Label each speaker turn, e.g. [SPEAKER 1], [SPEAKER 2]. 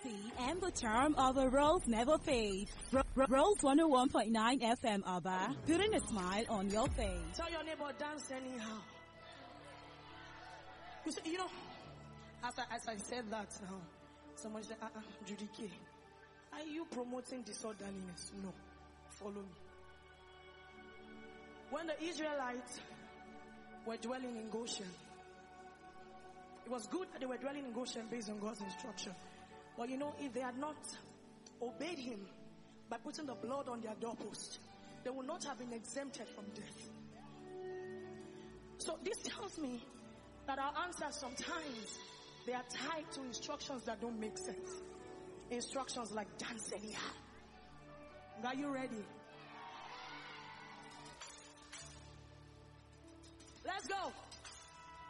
[SPEAKER 1] quality and the charm of a Rose never fades. Rose 101.9 FM Aba, putting a smile on your face.
[SPEAKER 2] Tell your neighbor, dance anyhow. You see, as I said that now, someone said, Judy K, are you promoting disorderliness? No. Follow me. When the Israelites were dwelling in Goshen, it was good that they were dwelling in Goshen based on God's instruction. But if they had not obeyed him by putting the blood on their doorpost, they would not have been exempted from death. So this tells me that our answers sometimes, they are tied to instructions that don't make sense. Instructions like dance anyhow. Are you ready?